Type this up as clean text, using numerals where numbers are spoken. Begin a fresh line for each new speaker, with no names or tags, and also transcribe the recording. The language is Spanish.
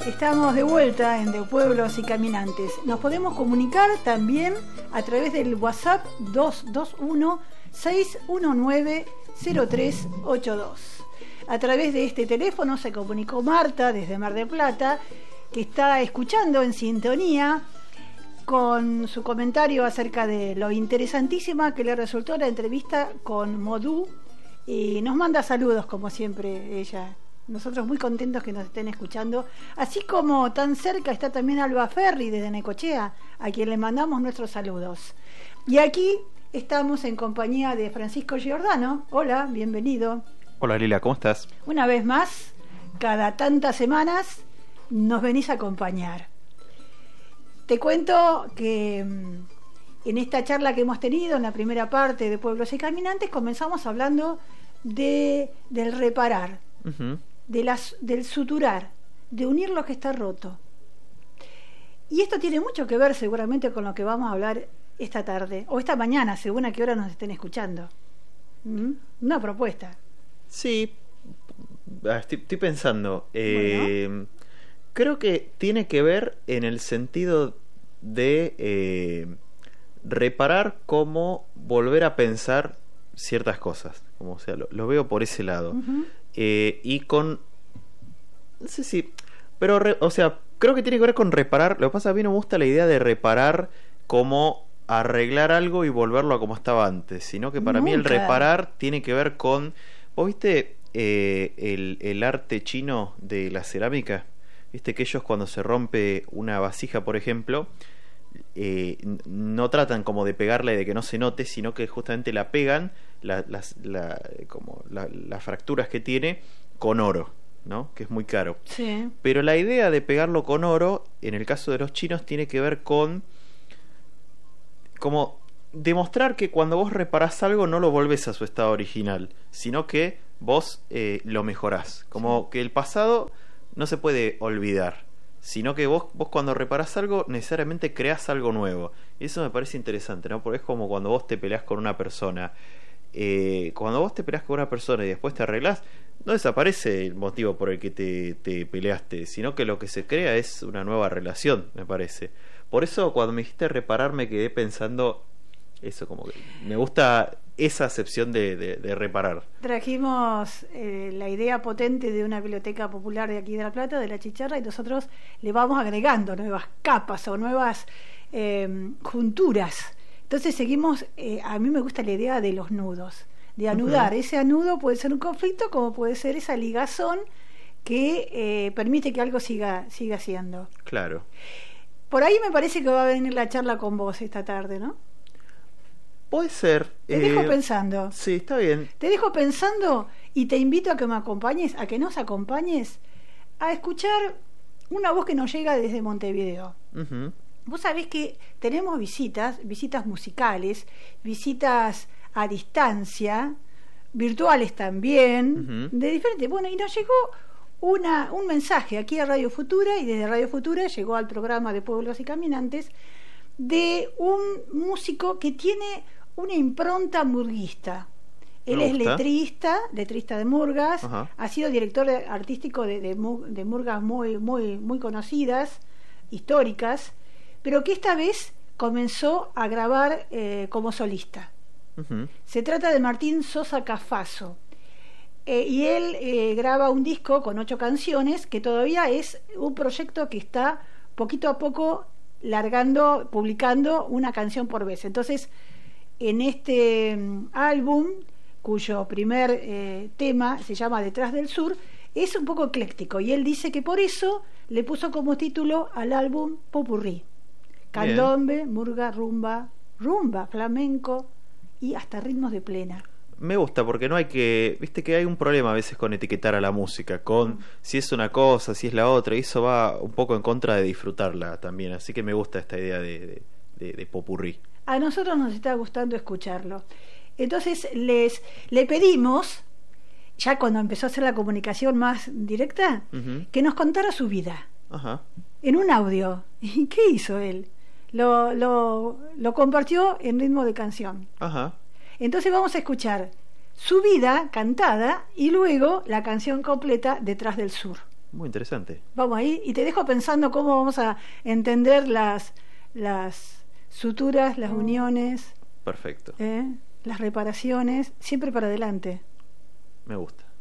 Estamos de vuelta en De Pueblos y Caminantes. Nos podemos comunicar también a través del WhatsApp 221-619-0382. A través de este teléfono se comunicó Marta desde Mar del Plata, que está escuchando en sintonía con su comentario acerca de lo interesantísima que le resultó la entrevista con Modú, y nos manda saludos como siempre ella. Nosotros muy contentos que nos estén escuchando, así como tan cerca está también Alba Ferri desde Necochea, a quien le mandamos nuestros saludos. Y aquí estamos en compañía de Francisco Giordano. Hola, bienvenido.
Hola Lila, ¿cómo estás?
Una vez más, cada tantas semanas nos venís a acompañar. Te cuento que en esta charla que hemos tenido, en la primera parte de Pueblos y Caminantes, comenzamos hablando del reparar, uh-huh, del suturar, de unir lo que está roto. Y esto tiene mucho que ver seguramente con lo que vamos a hablar esta tarde, o esta mañana, según a qué hora nos estén escuchando. Una propuesta.
Sí, estoy pensando.
Bueno.
Creo que tiene que ver en el sentido de reparar como volver a pensar ciertas cosas. Como, o sea, lo veo por ese lado.
Uh-huh.
Y con... No sé si... Pero, o sea, creo que tiene que ver con reparar. Lo que pasa es que a mí no me gusta la idea de reparar como arreglar algo y volverlo a como estaba antes. Sino que para mí el reparar tiene que ver con... ¿Vos viste el arte chino de la cerámica? Viste que ellos cuando se rompe una vasija, por ejemplo, no tratan como de pegarla y de que no se note, sino que justamente la pegan, las fracturas que tiene, con oro, ¿no? Que es muy caro.
Sí.
Pero la idea de pegarlo con oro, en el caso de los chinos, tiene que ver con como demostrar que cuando vos reparás algo no lo volvés a su estado original, sino que vos lo mejorás. Como que el pasado no se puede olvidar, sino que vos cuando reparás algo necesariamente creás algo nuevo. Y eso me parece interesante, ¿no? Porque es como cuando vos te peleás con una persona. Cuando vos te peleás con una persona y después te arreglás, no desaparece el motivo por el que te peleaste, sino que lo que se crea es una nueva relación, me parece. Por eso cuando me dijiste reparar me quedé pensando eso, como que me gusta esa acepción de reparar.
Trajimos la idea potente de una biblioteca popular de aquí de La Plata, de La Chicharra, y nosotros le vamos agregando nuevas capas o nuevas junturas. Entonces seguimos, a mí me gusta la idea de los nudos, de anudar. Uh-huh. Ese anudo puede ser un conflicto, como puede ser esa ligazón que permite que algo siga siendo.
Claro.
Por ahí me parece que va a venir la charla con vos esta tarde, ¿no?
Puede ser.
Te dejo pensando.
Sí, está bien.
Te dejo pensando y te invito a que me acompañes, a que nos acompañes a escuchar una voz que nos llega desde Montevideo.
Uh-huh.
Vos sabés que tenemos visitas musicales, visitas a distancia, virtuales también, uh-huh, de diferentes. Bueno, y nos llegó un mensaje aquí a Radio Futura, y desde Radio Futura llegó al programa de Pueblos y Caminantes, de un músico que tiene una impronta murguista. Él es letrista de murgas. Uh-huh. Ha sido director artístico de murgas muy conocidas, históricas, pero que esta vez comenzó a grabar como solista.
Uh-huh.
Se trata de Martín Sosa Cafasso, y él graba un disco con 8 canciones, que todavía es un proyecto que está poquito a poco publicando una canción por vez. Entonces, en este álbum, cuyo primer tema se llama Detrás del Sur, es un poco ecléctico, y él dice que por eso le puso como título al álbum Popurrí: candombe, murga, rumba, flamenco y hasta ritmos de plena.
Me gusta porque no hay que... Viste que hay un problema a veces con etiquetar a la música, con si es una cosa, si es la otra, y eso va un poco en contra de disfrutarla también. Así que me gusta esta idea de popurrí.
A nosotros nos está gustando escucharlo. Entonces le pedimos, ya cuando empezó a hacer la comunicación más directa, uh-huh, que nos contara su vida.
Uh-huh.
En un audio. ¿Y qué hizo él? Lo compartió en ritmo de canción.
Uh-huh.
Entonces vamos a escuchar su vida cantada y luego la canción completa Detrás del Sur.
Muy interesante.
Vamos ahí y te dejo pensando cómo vamos a entender las suturas, las uniones.
Perfecto.
Las reparaciones, siempre para adelante.
Me gusta.